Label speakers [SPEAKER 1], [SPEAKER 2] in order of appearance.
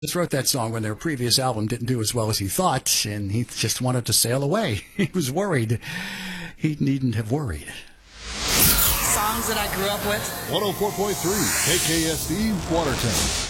[SPEAKER 1] Just wrote that song when their previous album didn't do as well as he thought, and he just wanted to sail away. He was worried. He needn't have worried.
[SPEAKER 2] Songs that I grew up with.
[SPEAKER 3] 104.3 KKSD Watertown.